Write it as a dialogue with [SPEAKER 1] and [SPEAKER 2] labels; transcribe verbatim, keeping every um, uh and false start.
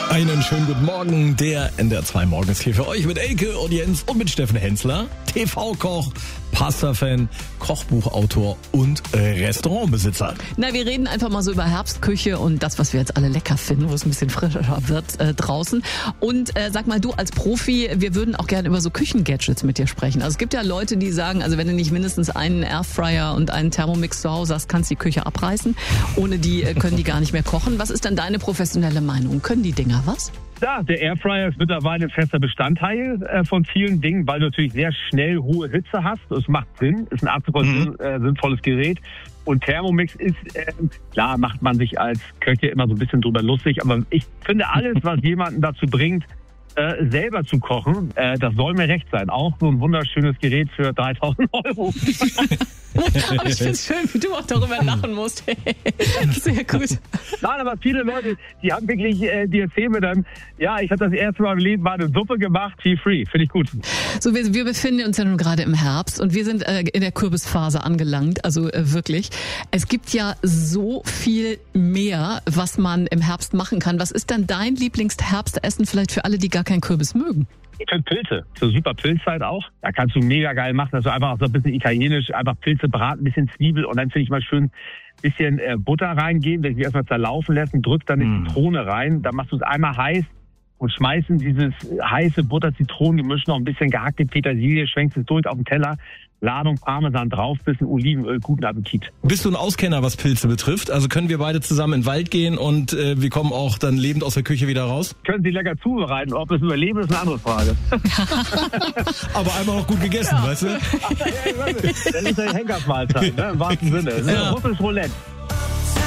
[SPEAKER 1] Einen schönen guten Morgen, der N D R zwei Morgen ist hier für euch mit Elke und Jens und mit Steffen Hensler, T V-Koch, Pasta-Fan, Kochbuchautor und Restaurantbesitzer.
[SPEAKER 2] Na, wir reden einfach mal so über Herbstküche und das, was wir jetzt alle lecker finden, wo es ein bisschen frischer wird äh, draußen. Und äh, sag mal, du als Profi, wir würden auch gerne über so Küchengadgets mit dir sprechen. Also es gibt ja Leute, die sagen, also wenn du nicht mindestens einen Airfryer und einen Thermomix zu Hause hast, kannst du die Küche abreißen. Ohne die äh, können die gar nicht mehr kochen. Was ist denn deine professionelle Meinung? Können die Dinger was?
[SPEAKER 3] Ja, der Airfryer ist mittlerweile ein fester Bestandteil äh, von vielen Dingen, weil du natürlich sehr schnell hohe Hitze hast. Das macht Sinn, ist ein absolut mhm. äh, sinnvolles Gerät. Und Thermomix ist, äh, klar macht man sich als Köche immer so ein bisschen drüber lustig, aber ich finde alles, was jemanden dazu bringt, äh, selber zu kochen, äh, das soll mir recht sein. Auch so ein wunderschönes Gerät für dreitausend Euro.
[SPEAKER 2] Aber ich finde es schön, wie du auch darüber lachen musst. Sehr gut.
[SPEAKER 3] Nein, aber viele Leute, die haben wirklich, äh, die erzählen mir dann, ja, ich habe das erste Mal im Leben mal eine Suppe gemacht, feel free. Finde ich gut.
[SPEAKER 2] So, wir, wir befinden uns ja nun gerade im Herbst und wir sind äh, in der Kürbisphase angelangt, also äh, wirklich. Es gibt ja so viel mehr, was man im Herbst machen kann. Was ist denn dein Lieblingsherbstessen vielleicht für alle, die gar keinen Kürbis mögen?
[SPEAKER 3] Ich finde Pilze, so super Pilzzeit auch. Da kannst du mega geil machen, dass du einfach so ein bisschen italienisch, einfach Pilze braten, ein bisschen Zwiebel und dann finde ich mal schön ein bisschen äh, Butter reingeben, dass ich erstmal zerlaufen lassen, drückt dann die mm. Zitrone rein, dann machst du es einmal heiß und schmeißen dieses heiße Butter-Zitronen-Gemisch noch ein bisschen gehackte Petersilie, schwenkst es durch auf den Teller, Ladung Parmesan drauf, bisschen Olivenöl, guten Appetit.
[SPEAKER 1] Bist du ein Auskenner, was Pilze betrifft? Also können wir beide zusammen in den Wald gehen und äh, wir kommen auch dann lebend aus der Küche wieder raus?
[SPEAKER 3] Können Sie lecker zubereiten, ob es überleben ist, eine andere Frage.
[SPEAKER 1] Aber einmal auch gut gegessen, ja. Weißt du?
[SPEAKER 3] Ach, ja, das ist eine Henkersmahlzeit, ne, im wahrsten Sinne. Das ist ja. Russisch Roulette.